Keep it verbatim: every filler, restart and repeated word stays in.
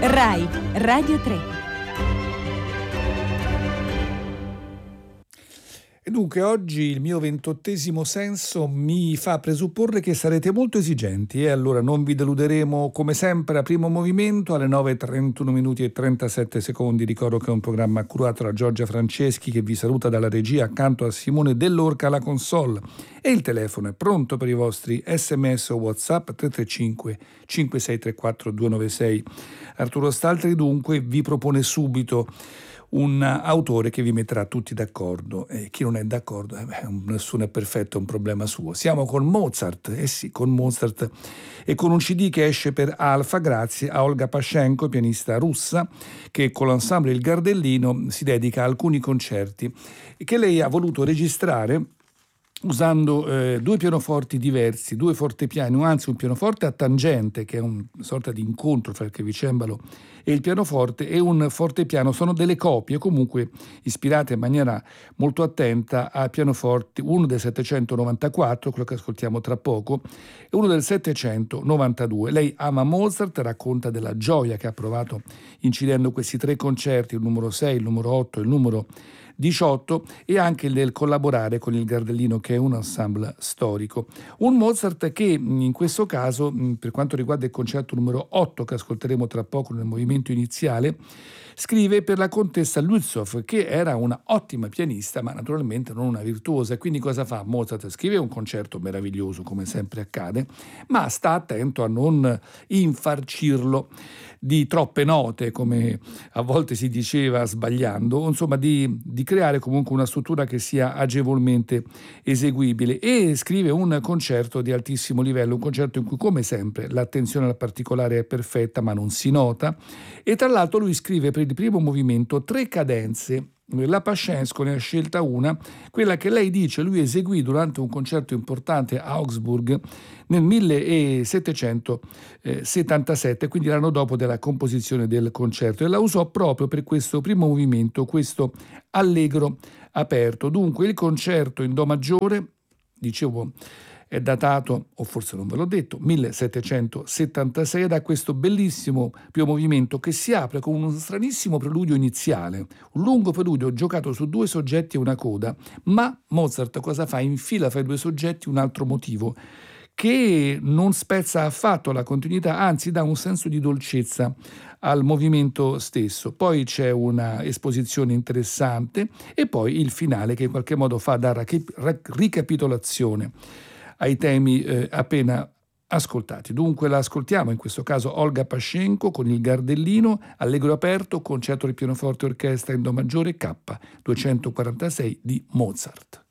Rai Radio tre. E dunque oggi il mio ventottesimo senso mi fa presupporre che sarete molto esigenti e allora non vi deluderemo come sempre a primo movimento alle nove e trentuno minuti e trentasette secondi. Ricordo che è un programma curato da Giorgia Franceschi che vi saluta dalla regia accanto a Simone Dell'Orca alla console e il telefono è pronto per i vostri sms o whatsapp tre tre cinque cinque sei tre quattro due nove sei. Arturo Staltri dunque vi propone subito un autore che vi metterà tutti d'accordo e chi non è d'accordo, eh beh, nessuno è perfetto, è un problema suo. Siamo con Mozart, eh sì, con Mozart e con un C D che esce per Alfa grazie a Olga Pascenko, pianista russa, che con l'ensemble Il Gardellino si dedica a alcuni concerti che lei ha voluto registrare usando eh, due pianoforti diversi, due fortepiani, anzi un pianoforte a tangente, che è una sorta di incontro fra il clavicembalo e il pianoforte, e un fortepiano. Sono delle copie comunque ispirate in maniera molto attenta a pianoforti, uno del settecentonovantaquattro, quello che ascoltiamo tra poco, e uno del settecentonovantadue. Lei ama Mozart, racconta della gioia che ha provato incidendo questi tre concerti, il numero sei, il numero otto e il numero diciotto, e anche nel collaborare con il Gardellino, che è un ensemble storico. Un Mozart che in questo caso, per quanto riguarda il concerto numero otto che ascolteremo tra poco nel movimento iniziale, scrive per la contessa Lützow, che era una ottima pianista ma naturalmente non una virtuosa. Quindi cosa fa Mozart? Scrive un concerto meraviglioso come sempre accade, ma sta attento a non infarcirlo di troppe note, come a volte si diceva sbagliando, insomma di, di creare comunque una struttura che sia agevolmente eseguibile, e scrive un concerto di altissimo livello, un concerto in cui come sempre l'attenzione al particolare è perfetta ma non si nota, e tra l'altro lui scrive per il primo movimento tre cadenze. La Pascenko ne ha scelta una, quella che lei dice lui eseguì durante un concerto importante a Augsburg nel millesettecentosettantasette, quindi l'anno dopo della composizione del concerto, e la usò proprio per questo primo movimento, questo allegro aperto. Dunque il concerto in Do maggiore, dicevo, è datato, o forse non ve l'ho detto, millesettecentosettantasei, da questo bellissimo primo movimento che si apre con uno stranissimo preludio iniziale, un lungo preludio giocato su due soggetti e una coda, ma Mozart cosa fa? Infila fra i due soggetti un altro motivo che non spezza affatto la continuità, anzi dà un senso di dolcezza al movimento stesso. Poi c'è una esposizione interessante e poi il finale che in qualche modo fa da ricapitolazione ai temi eh, appena ascoltati. Dunque la ascoltiamo, in questo caso Olga Pascenko con il Gardellino, allegro aperto, concerto di pianoforte e orchestra in Do maggiore K duecentoquarantasei di Mozart.